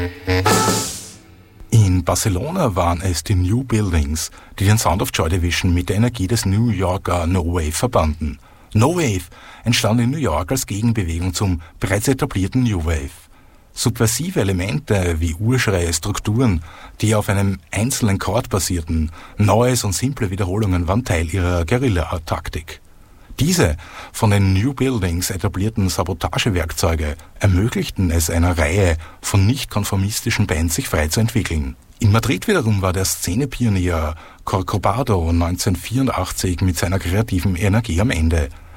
In Barcelona waren es die New Buildings, die den Sound of Joy Division mit der Energie des New Yorker No Wave verbanden. No Wave entstand in New York als Gegenbewegung zum bereits etablierten New Wave. Subversive Elemente wie urschreie Strukturen, die auf einem einzelnen Chord basierten, Neues und simple Wiederholungen waren Teil ihrer Guerilla-Taktik. Diese von den New Buildings etablierten Sabotagewerkzeuge ermöglichten es einer Reihe von nicht-konformistischen Bands, sich frei zu entwickeln. In Madrid wiederum war der Szenepionier Corcovado 1984 mit seiner kreativen Energie am Ende.